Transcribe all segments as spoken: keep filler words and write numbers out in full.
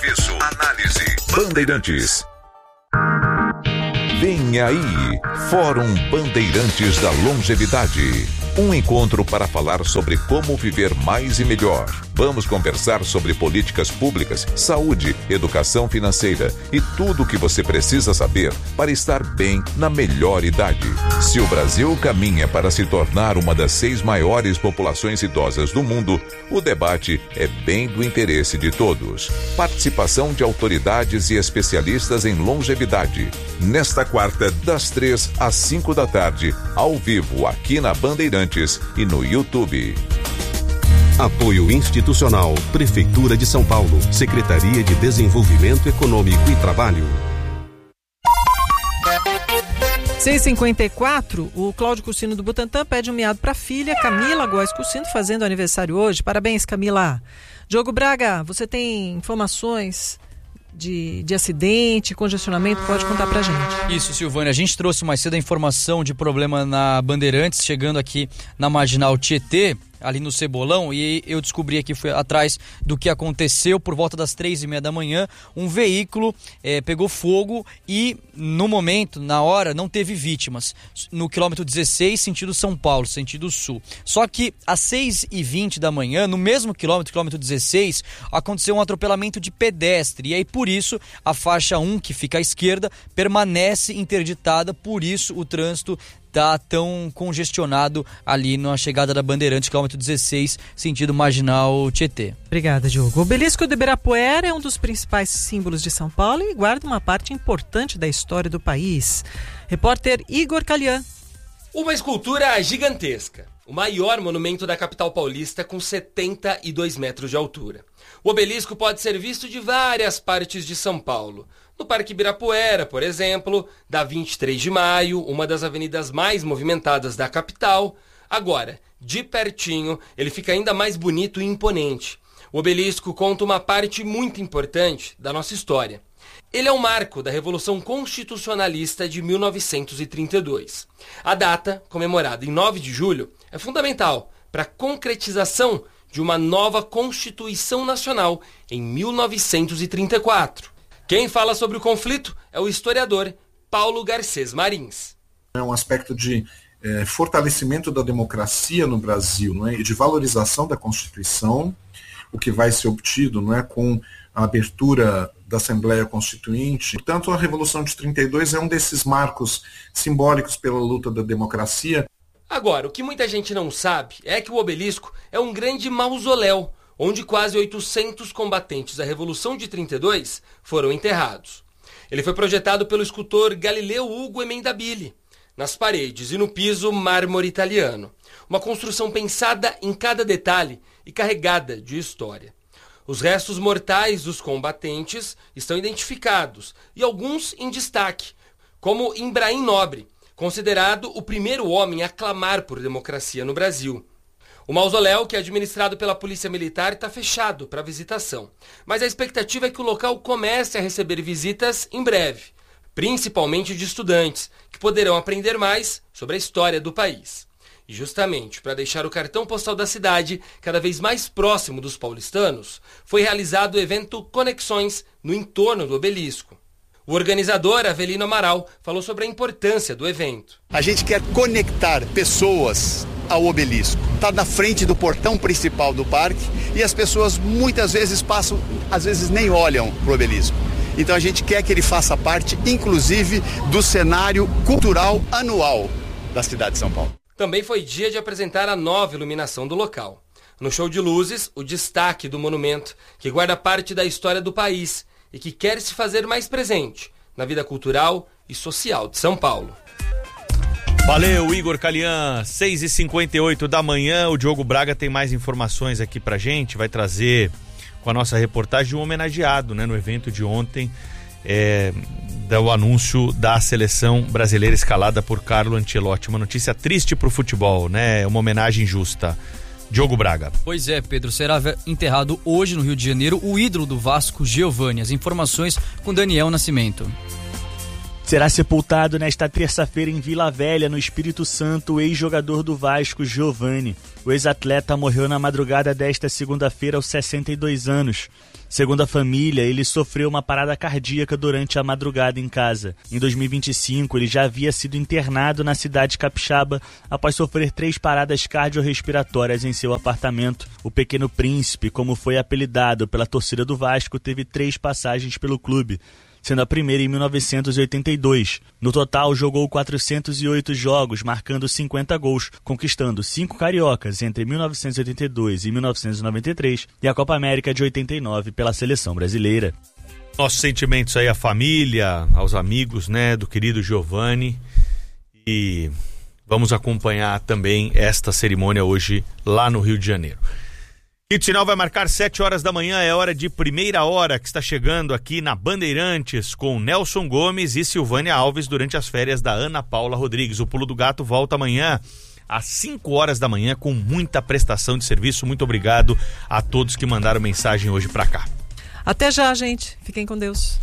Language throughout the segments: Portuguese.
serviço, análise. Bandeirantes. Vem aí, Fórum Bandeirantes da Longevidade. Um encontro para falar sobre como viver mais e melhor. Vamos conversar sobre políticas públicas, saúde, educação financeira e tudo o que você precisa saber para estar bem na melhor idade. Se o Brasil caminha para se tornar uma das seis maiores populações idosas do mundo, o debate é bem do interesse de todos. Participação de autoridades e especialistas em longevidade. Nesta quarta, das três às cinco da tarde, ao vivo aqui na Bandeirantes e no YouTube. Apoio institucional, Prefeitura de São Paulo, Secretaria de Desenvolvimento Econômico e Trabalho. seis e cinquenta e quatro, o Cláudio Cursino do Butantã pede um miado para a filha, Camila Góes Cursino, fazendo aniversário hoje. Parabéns, Camila. Diogo Braga, você tem informações de, de acidente, congestionamento? Pode contar pra gente. Isso, Silvânia. A gente trouxe mais cedo a informação de problema na Bandeirantes, chegando aqui na Marginal Tietê, ali no Cebolão, e eu descobri aqui, foi atrás do que aconteceu por volta das três e meia da manhã, um veículo é, pegou fogo e no momento, na hora, não teve vítimas, no quilômetro dezesseis, sentido São Paulo, sentido sul. Só que às seis e vinte da manhã, no mesmo quilômetro, quilômetro dezesseis, aconteceu um atropelamento de pedestre, e aí por isso a faixa um, que fica à esquerda, permanece interditada, por isso o trânsito está tão congestionado ali na chegada da Bandeirantes, quilômetro dezesseis, sentido Marginal Tietê. Obrigada, Diogo. O obelisco do Ibirapuera é um dos principais símbolos de São Paulo e guarda uma parte importante da história do país. Repórter Igor Calian. Uma escultura gigantesca, o maior monumento da capital paulista, com setenta e dois metros de altura. O obelisco pode ser visto de várias partes de São Paulo. No Parque Ibirapuera, por exemplo, da vinte e três de maio, uma das avenidas mais movimentadas da capital. Agora, de pertinho, ele fica ainda mais bonito e imponente. O obelisco conta uma parte muito importante da nossa história. Ele é um marco da Revolução Constitucionalista de mil novecentos e trinta e dois. A data, comemorada em nove de julho, é fundamental para a concretização de uma nova Constituição Nacional em mil novecentos e trinta e quatro. Quem fala sobre o conflito é o historiador Paulo Garcês Marins. É um aspecto de é, fortalecimento da democracia no Brasil, não é? E de valorização da Constituição, o que vai ser obtido, não é, com a abertura da Assembleia Constituinte. Portanto, a Revolução de trinta e dois é um desses marcos simbólicos pela luta da democracia. Agora, o que muita gente não sabe é que o obelisco é um grande mausoléu, onde quase oitocentos combatentes da Revolução de trinta e dois foram enterrados. Ele foi projetado pelo escultor Galileu Ugo Emendabile. Nas paredes e no piso, mármore italiano. Uma construção pensada em cada detalhe e carregada de história. Os restos mortais dos combatentes estão identificados e alguns em destaque, como Ibrahim Nobre, considerado o primeiro homem a clamar por democracia no Brasil. O mausoléu, que é administrado pela Polícia Militar, está fechado para visitação, mas a expectativa é que o local comece a receber visitas em breve, principalmente de estudantes, que poderão aprender mais sobre a história do país. E justamente para deixar o cartão postal da cidade cada vez mais próximo dos paulistanos, foi realizado o evento Conexões no entorno do obelisco. O organizador, Avelino Amaral, falou sobre a importância do evento. A gente quer conectar pessoas ao obelisco. Está na frente do portão principal do parque e as pessoas muitas vezes passam, às vezes nem olham para o obelisco. Então a gente quer que ele faça parte, inclusive, do cenário cultural anual da cidade de São Paulo. Também foi dia de apresentar a nova iluminação do local. No show de luzes, o destaque do monumento, que guarda parte da história do país e que quer se fazer mais presente na vida cultural e social de São Paulo. Valeu, Igor Calian. seis e cinquenta e oito da manhã, o Diogo Braga tem mais informações aqui pra gente, vai trazer com a nossa reportagem um homenageado, né, no evento de ontem, é, do anúncio da seleção brasileira escalada por Carlo Ancelotti. Uma notícia triste pro futebol, né? Uma homenagem justa. Diogo Braga. Pois é, Pedro, será enterrado hoje no Rio de Janeiro o ídolo do Vasco, Giovani. As informações com Daniel Nascimento. Será sepultado nesta terça-feira em Vila Velha, no Espírito Santo, o ex-jogador do Vasco, Giovani. O ex-atleta morreu na madrugada desta segunda-feira aos sessenta e dois anos. Segundo a família, ele sofreu uma parada cardíaca durante a madrugada em casa. Em dois mil e vinte e cinco, ele já havia sido internado na cidade capixaba após sofrer três paradas cardiorrespiratórias em seu apartamento. O Pequeno Príncipe, como foi apelidado pela torcida do Vasco, teve três passagens pelo clube, sendo a primeira em mil novecentos e oitenta e dois. No total, jogou quatrocentos e oito jogos, marcando cinquenta gols, conquistando cinco cariocas entre mil novecentos e oitenta e dois e mil novecentos e noventa e três e a Copa América de oitenta e nove pela seleção brasileira. Nossos sentimentos aí à família, aos amigos, né, do querido Giovani, e vamos acompanhar também esta cerimônia hoje lá no Rio de Janeiro. Quinto sinal vai marcar sete horas da manhã, é hora de Primeira Hora, que está chegando aqui na Bandeirantes com Nelson Gomes e Silvânia Alves durante as férias da Ana Paula Rodrigues. O Pulo do Gato volta amanhã às cinco horas da manhã com muita prestação de serviço. Muito obrigado a todos que mandaram mensagem hoje para cá. Até já, gente. Fiquem com Deus.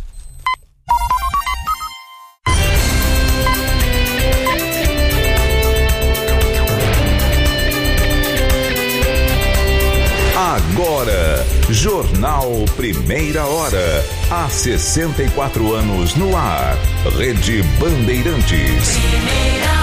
Agora, Jornal Primeira Hora. Há sessenta e quatro anos no ar. Rede Bandeirantes. Primeira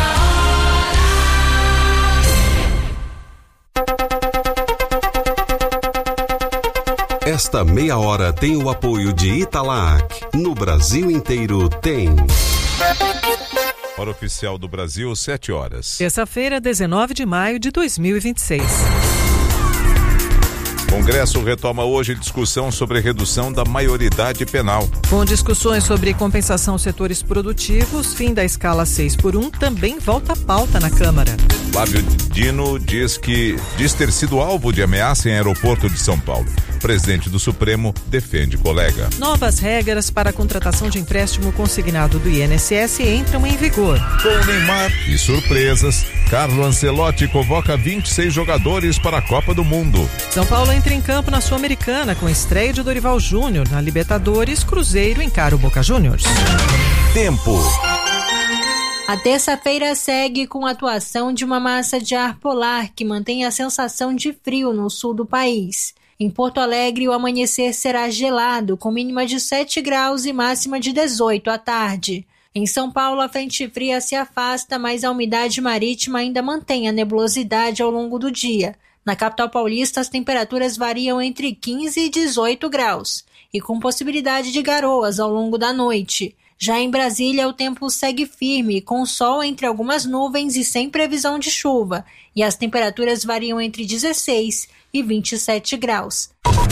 hora. Esta meia hora tem o apoio de Italac. No Brasil inteiro tem. Hora oficial do Brasil, sete horas. Terça-feira, dezenove de maio de dois mil e vinte e seis. Congresso retoma hoje discussão sobre redução da maioridade penal. Com discussões sobre compensação aos setores produtivos, fim da escala seis por um também volta à pauta na Câmara. Flávio Dino diz que diz ter sido alvo de ameaça em aeroporto de São Paulo. Presidente do Supremo defende colega. Novas regras para a contratação de empréstimo consignado do I N S S entram em vigor. Com Neymar e surpresas, Carlo Ancelotti convoca vinte e seis jogadores para a Copa do Mundo. São Paulo entra em campo na Sul-Americana com estreia de Dorival Júnior. Na Libertadores, Cruzeiro encara o Boca Juniors. Tempo. A terça-feira segue com a atuação de uma massa de ar polar que mantém a sensação de frio no sul do país. Em Porto Alegre, o amanhecer será gelado, com mínima de sete graus e máxima de dezoito à tarde. Em São Paulo, a frente fria se afasta, mas a umidade marítima ainda mantém a nebulosidade ao longo do dia. Na capital paulista, as temperaturas variam entre quinze e dezoito graus, e com possibilidade de garoas ao longo da noite. Já em Brasília, o tempo segue firme, com sol entre algumas nuvens e sem previsão de chuva, e as temperaturas variam entre dezesseis e vinte e sete graus.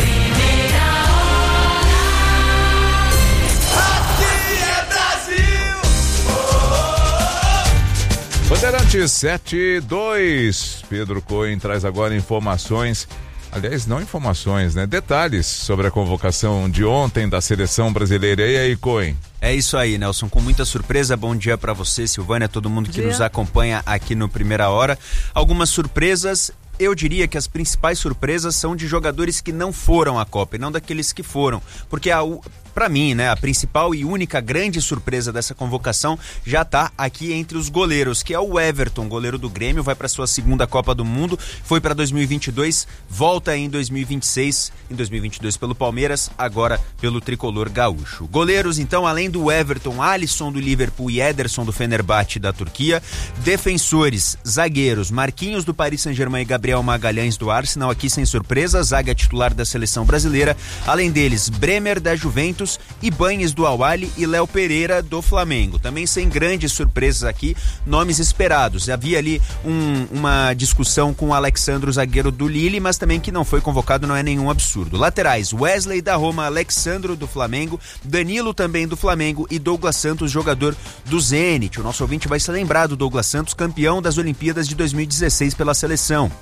Bandeirantes sete e dois. Pedro Cohen traz agora informações, aliás, não informações, né? Detalhes sobre a convocação de ontem da seleção brasileira. E aí, Cohen? É isso aí, Nelson, com muita surpresa. Bom dia para você, Silvânia, todo mundo que nos acompanha aqui no Primeira Hora. Algumas surpresas. Eu diria que as principais surpresas são de jogadores que não foram à Copa e não daqueles que foram, porque a para mim, né, a principal e única grande surpresa dessa convocação já está aqui entre os goleiros, que é o Everton, goleiro do Grêmio, vai para sua segunda Copa do Mundo, foi para dois mil e vinte e dois, volta em dois mil e vinte e seis, em dois mil e vinte e dois pelo Palmeiras, agora pelo tricolor gaúcho. Goleiros, então, além do Everton, Alisson do Liverpool e Ederson do Fenerbahçe da Turquia. Defensores, zagueiros, Marquinhos do Paris Saint-Germain e Gabriel Magalhães do Arsenal, aqui sem surpresa, zaga titular da seleção brasileira. Além deles, Bremer da Juventus, Ibañez do Al-Ahly e Léo Pereira do Flamengo. Também sem grandes surpresas aqui, nomes esperados. Havia ali um, uma discussão com o Alexandro, zagueiro do Lille, mas também que não foi convocado, não é nenhum absurdo. Laterais, Wesley da Roma, Alexandro do Flamengo, Danilo também do Flamengo e Douglas Santos, jogador do Zenit. O nosso ouvinte vai se lembrar do Douglas Santos, campeão das Olimpíadas de dois mil e dezesseis pela seleção.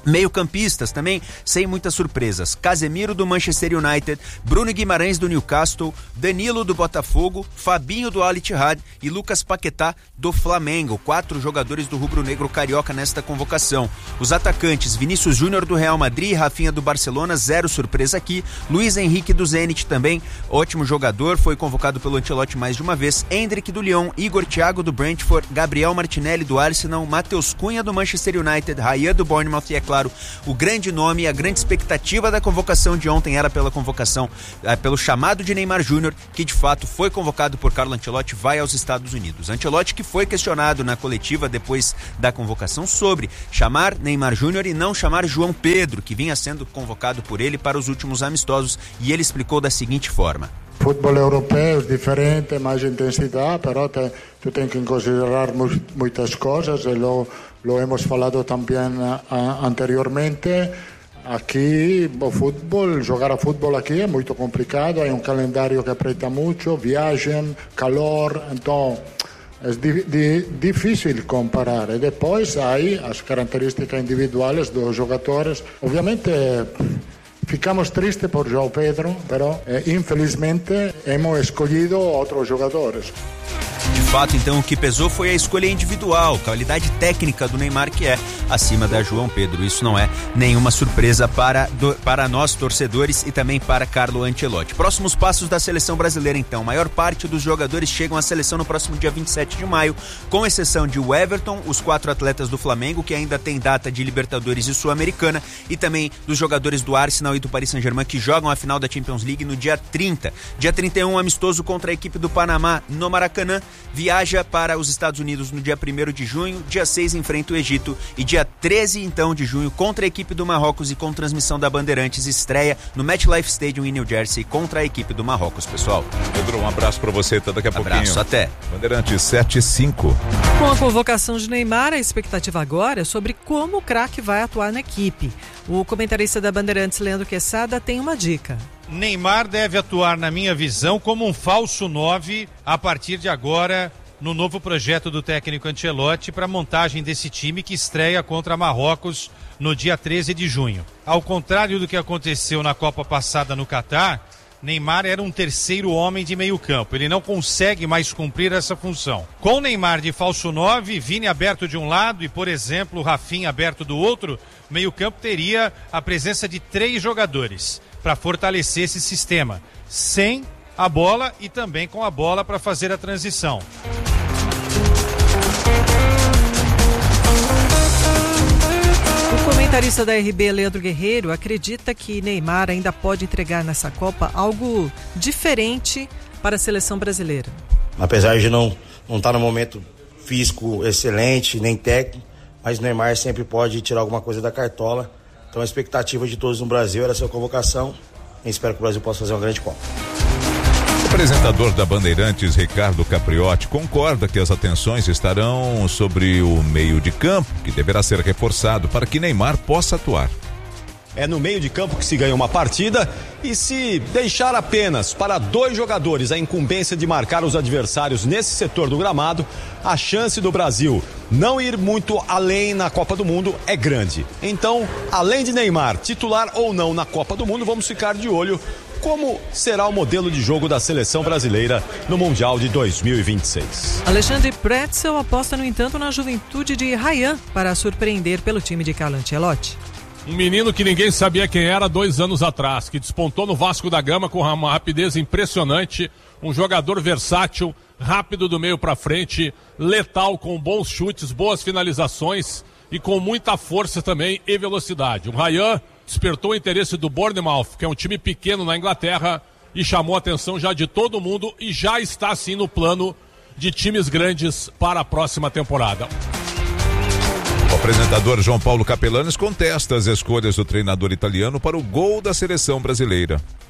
Meio-campistas também, sem muitas surpresas. Casemiro do Manchester United, Bruno Guimarães do Newcastle, Danilo do Botafogo, Fabinho do Al Ittihad e Lucas Paquetá do Flamengo. Quatro jogadores do rubro-negro carioca nesta convocação. Os atacantes, Vinícius Júnior do Real Madrid, Rafinha do Barcelona, zero surpresa aqui. Luiz Henrique do Zenit também, ótimo jogador, foi convocado pelo Ancelotti mais de uma vez. Endrick do Lyon, Igor Thiago do Brentford, Gabriel Martinelli do Arsenal, Matheus Cunha do Manchester United, Raya do Bournemouth e, é claro, o grande nome e a grande expectativa da convocação de ontem era pela convocação, é, pelo chamado de Neymar Júnior, que de fato foi convocado por Carlo Ancelotti, vai aos Estados Unidos. Ancelotti que foi questionado na coletiva depois da convocação sobre chamar Neymar Júnior e não chamar João Pedro, que vinha sendo convocado por ele para os últimos amistosos, e ele explicou da seguinte forma. Futebol europeu é diferente, mais intensidade, pero te, tu tens que considerar mu muitas coisas, e lo, lo hemos falado também uh, anteriormente. Aqui, o futebol, jogar a futebol aqui é muito complicado, há um calendário que aperta muito, viagem, calor, então é di di difícil comparar. E depois aí as características individuais dos jogadores, obviamente. Ficamos tristes por João Pedro, pero eh, infelizmente hemos escolhido outros jogadores. De fato, então, o que pesou foi a escolha individual, qualidade técnica do Neymar, que é acima da João Pedro. Isso não é nenhuma surpresa para, do, para nós, torcedores, e também para Carlo Ancelotti. Próximos passos da seleção brasileira, então. A maior parte dos jogadores chegam à seleção no próximo dia vinte e sete de maio, com exceção de Everton, os quatro atletas do Flamengo, que ainda tem data de Libertadores e Sul-Americana, e também dos jogadores do Arsenal e do Paris Saint-Germain, que jogam a final da Champions League no dia trinta. Dia trinta e um, amistoso contra a equipe do Panamá no Maracanã. Viaja para os Estados Unidos no dia primeiro de junho, dia seis enfrenta o Egito e dia treze então de junho contra a equipe do Marrocos e com transmissão da Bandeirantes, estreia no MetLife Stadium em New Jersey contra a equipe do Marrocos, pessoal. Pedro, um abraço para você, até daqui a pouquinho. Abraço, até. Bandeirantes sete e cinco. Com a convocação de Neymar, a expectativa agora é sobre como o craque vai atuar na equipe. O comentarista da Bandeirantes, Leandro Quesada, tem uma dica. Neymar deve atuar, na minha visão, como um falso nove a partir de agora no novo projeto do técnico Ancelotti para a montagem desse time que estreia contra Marrocos no dia treze de junho. Ao contrário do que aconteceu na Copa passada no Catar, Neymar era um terceiro homem de meio campo. Ele não consegue mais cumprir essa função. Com Neymar de falso nove, Vini aberto de um lado e, por exemplo, Rafinha aberto do outro, meio campo teria a presença de três jogadores para fortalecer esse sistema, sem a bola e também com a bola para fazer a transição. O comentarista da R B, Leandro Guerreiro, acredita que Neymar ainda pode entregar nessa Copa algo diferente para a seleção brasileira. Apesar de não não estar no momento físico excelente, nem técnico, mas o Neymar sempre pode tirar alguma coisa da cartola. Então a expectativa de todos no Brasil era a sua convocação e espero que o Brasil possa fazer uma grande Copa. O apresentador da Bandeirantes, Ricardo Capriotti, concorda que as atenções estarão sobre o meio de campo, que deverá ser reforçado para que Neymar possa atuar. É no meio de campo que se ganha uma partida, e se deixar apenas para dois jogadores a incumbência de marcar os adversários nesse setor do gramado, a chance do Brasil não ir muito além na Copa do Mundo é grande. Então, além de Neymar, titular ou não na Copa do Mundo, vamos ficar de olho como será o modelo de jogo da seleção brasileira no Mundial de dois mil e vinte e seis. Alexandre Pretzel aposta, no entanto, na juventude de Ryan para surpreender pelo time de Carlo Ancelotti. Um menino que ninguém sabia quem era dois anos atrás, que despontou no Vasco da Gama com uma rapidez impressionante, um jogador versátil, rápido do meio para frente, letal, com bons chutes, boas finalizações e com muita força também e velocidade. O Ryan despertou o interesse do Bournemouth, que é um time pequeno na Inglaterra, e chamou a atenção já de todo mundo e já está sim no plano de times grandes para a próxima temporada. O apresentador João Paulo Capelanes contesta as escolhas do treinador italiano para o gol da seleção brasileira.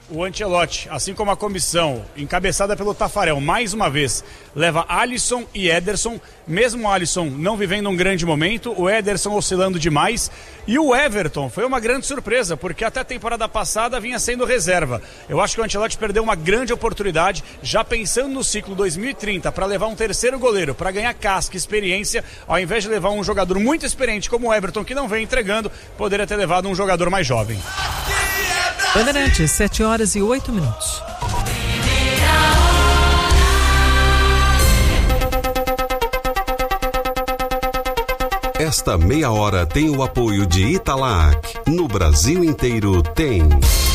o Ancelotti, assim como a comissão, encabeçada pelo Tafarel, mais uma vez, leva Alisson e Ederson, mesmo o Alisson não vivendo um grande momento, o Ederson oscilando demais, e o Everton foi uma grande surpresa, porque até a temporada passada vinha sendo reserva. Eu acho que o Ancelotti perdeu uma grande oportunidade, já pensando no ciclo dois mil e trinta, para levar um terceiro goleiro, para ganhar casca, experiência, ao invés de levar um jogador muito experiente como o Everton, que não vem entregando, poderia ter levado um jogador mais jovem. Bandeirantes, sete horas e oito minutos. Esta meia hora tem o apoio de Italac. No Brasil inteiro tem.